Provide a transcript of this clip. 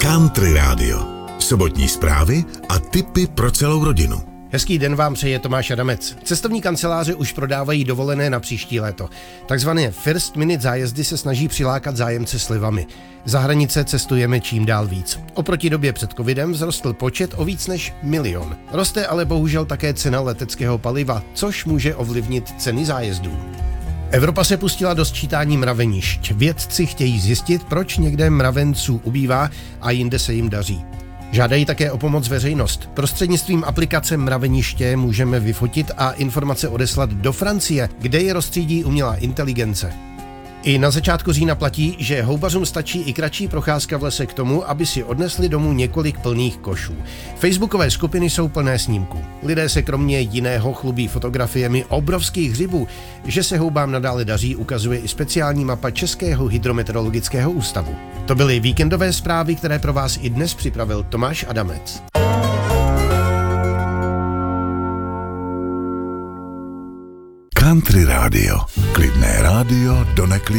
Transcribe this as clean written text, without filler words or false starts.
Country Radio. Sobotní zprávy a tipy pro celou rodinu. Hezký den vám přeje Tomáš Adamec. Cestovní kanceláře už prodávají dovolené na příští léto. Takzvané first minute zájezdy se snaží přilákat zájemce slevami. Za hranice cestujeme čím dál víc. Oproti době před covidem vzrostl počet o víc než 1 000 000. Roste ale bohužel také cena leteckého paliva, což může ovlivnit ceny zájezdů. Evropa se pustila do sčítání mravenišť. Vědci chtějí zjistit, proč někde mravenců ubývá a jinde se jim daří. Žádají také o pomoc veřejnost. Prostřednictvím aplikace Mraveniště můžeme vyfotit a informace odeslat do Francie, kde je rozstřídí umělá inteligence. I na začátku října platí, že houbařům stačí i kratší procházka v lese k tomu, aby si odnesli domů několik plných košů. Facebookové skupiny jsou plné snímků. Lidé se kromě jiného chlubí fotografiemi obrovských hřibů. Že se houbám nadále daří, ukazuje i speciální mapa Českého hydrometeorologického ústavu. To byly víkendové zprávy, které pro vás i dnes připravil Tomáš Adamec. Country Radio. Klidné rádio do neklidné.